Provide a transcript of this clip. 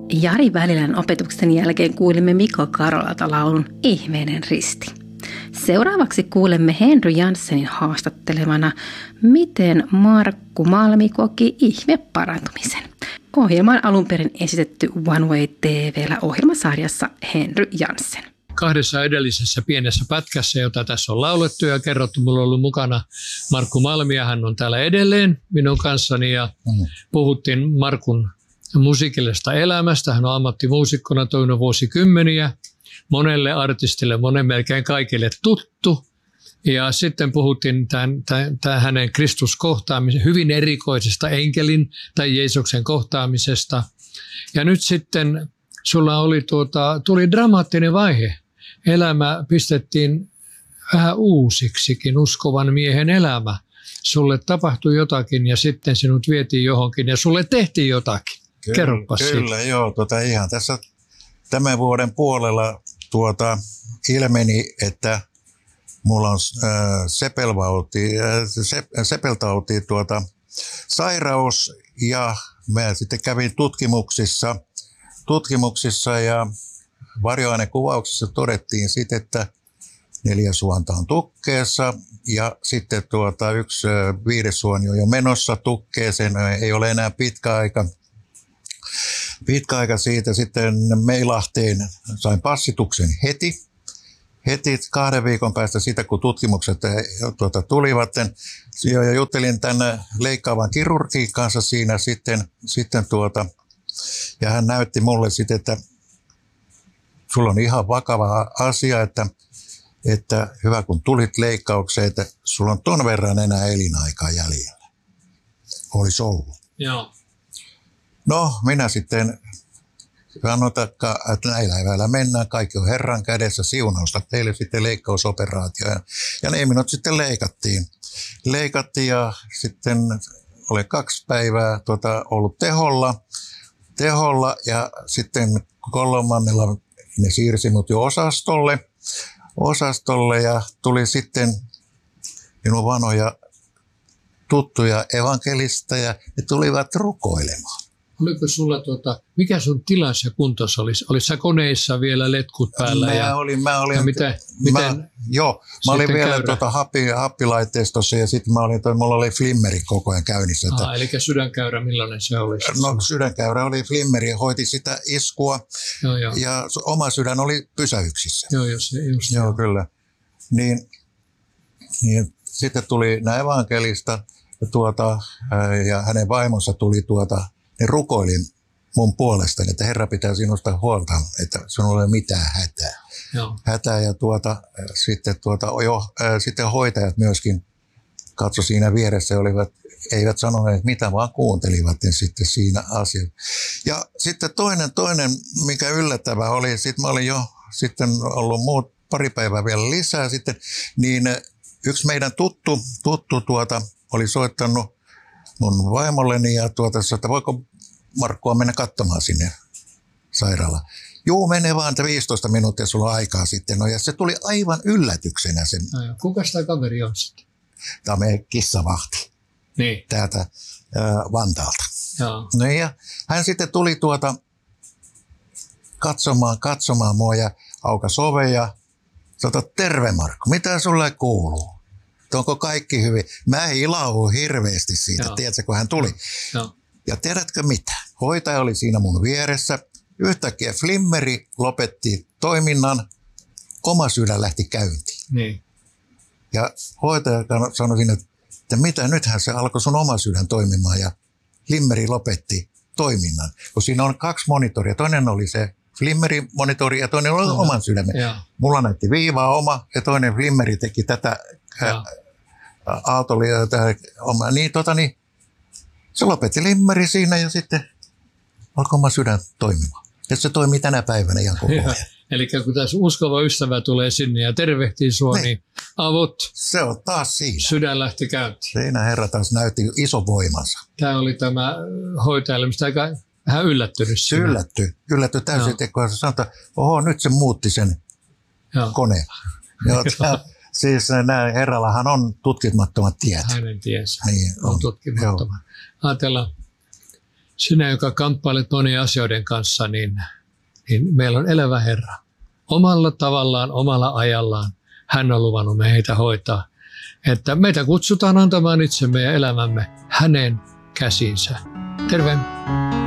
Jari Välilän opetuksen jälkeen kuulimme Mikko Karolalta laulun Ihmeinen risti. Seuraavaksi kuulemme Henry Janssenin haastattelemana, miten Markku Malmi koki ihmeparantumisen. Ohjelma on alun perin esitetty One Way TV:llä ohjelmasarjassa Henry Janssen. Kahdessa edellisessä pienessä pätkässä, jota tässä on laulettu ja kerrottu, minulla on ollut mukana Markku Malmi ja hän on täällä edelleen minun kanssani ja puhuttiin Markun musiikillisesta elämästä. Hän on ammattimuusikkona toiminut vuosikymmeniä, monelle artistille, melkein kaikille tuttu. Ja sitten puhuttiin tämän hänen Kristuskohtaamisen, hyvin erikoisesta enkelin tai Jeesuksen kohtaamisesta. Ja nyt sitten sulla oli tuli dramaattinen vaihe. Elämä pistettiin vähän uusiksikin, uskovan miehen elämä. Sulle tapahtui jotakin ja sitten sinut vietiin johonkin ja sulle tehtiin jotakin. Kerropas siitä. Kyllä, joo. Ihan tässä tämän vuoden puolella ilmeni, että mulla on sepeltauti sairaus ja mä sitten kävin tutkimuksissa ja varjoainekuvauksessa todettiin sitten, että 4 suonta on tukkeessa ja sitten yksi 5. suoni on jo menossa tukkeeseen, ei ole enää pitkä aika siitä. Sitten Meilahteen sain passituksen heti 2 viikon päästä siitä, kun tutkimukset tulivat. Ja juttelin tämän leikkaavan kirurgin kanssa siinä sitten ja hän näytti mulle sitten, että sulla on ihan vakava asia, että hyvä kun tulit leikkaukseen, että sulla on ton verran enää elinaikaa jäljellä. Olisi ollut. Joo. No, minä sitten sanoin, että näillä eväillä mennään, kaikki on Herran kädessä, siunausta teille sitten leikkausoperaatio. Ja ne minut sitten leikattiin ja sitten olen 2 päivää ollut teholla ja sitten 3. ne siirsi mut jo osastolle ja tuli sitten minun vanhoja tuttuja evankelista ja ne tulivat rukoilemaan. Oliko sulla, mikä sun tilas ja kuntos oli? Olis sä koneissa vielä letkut päällä? Mä olin. Mä olin vielä happilaitteistossa ja sitten mulla oli flimmeri koko ajan käynnissä. Eli sydänkäyrä, millainen se oli? No sydänkäyrä oli flimmeri, hoiti sitä iskua ja oma sydän oli pysäyksissä. Joo, kyllä. Niin sitten tuli nämä evankelista ja hänen vaimonsa tuli ne rukoilin mun puolestani, että Herra pitää sinusta huolta, että sinulla ei ole mitään hätää. Joo. Hätää ja sitten hoitajat myöskin katso siinä vieressä, eivät sanoneet mitä, vaan kuuntelivat sitten siinä asiassa. Ja sitten toinen mikä yllättävää oli, sitten mä olin jo sitten ollut pari päivää vielä lisää sitten, niin yksi meidän tuttu oli soittanut mun vaimolleni ja että voiko Markkua mennä katsomaan sinne sairaalaan. Juu, mene vaan 15 minuuttia, sulla on aikaa sitten. No ja se tuli aivan yllätyksenä sen. Kuka sitä kaveri on sitten? Tämä on meidän kissavahti. Niin. Täältä Vantaalta. Joo. No ja hän sitten tuli katsomaan mua ja aukaisi oven ja sanoi, terve Markku, mitä sulle kuuluu? Onko kaikki hyvin? Mä ilauun hirveästi siitä, tiedätkö, kun hän tuli. Joo. Ja tiedätkö mitä? Hoitaja oli siinä mun vieressä. Yhtäkkiä flimmeri lopetti toiminnan. Oma sydän lähti käyntiin. Niin. Ja hoitaja sanoi siinä, että mitä, nythän se alkoi sun oma sydän toimimaan. Ja flimmeri lopetti toiminnan. Kun siinä on 2 monitoria. Toinen oli se flimmeri-monitori ja toinen oli oman sydämen. Mulla näytti viivaa oma ja toinen flimmeri teki tätä Aaltolia oma. Niin se lopetti limmeri siinä ja sitten alkoi oma sydän toimimaan. Ja se toimii tänä päivänä ihan koko ajan. Eli kun tässä uskova ystävä tulee sinne ja tervehtii sua, niin avut. Se on taas siinä. Sydän lähti käyntiin. Siinä Herra taas näytti iso voimansa. Tämä oli tämä hoitajalle, mistä aika vähän yllättynyt. Se yllättyi täysin, kun se sanoi, että nyt se muutti sen koneen. Siis Herrallahan on tutkimattomat tiet. Hänen tiensä niin, on tutkimattomat. Ajatellaan, sinä, joka kamppailet monien asioiden kanssa, niin meillä on elävä Herra. Omalla tavallaan, omalla ajallaan hän on luvannut meitä hoitaa. Että meitä kutsutaan antamaan itsemme ja elämämme hänen käsiinsä. Terve!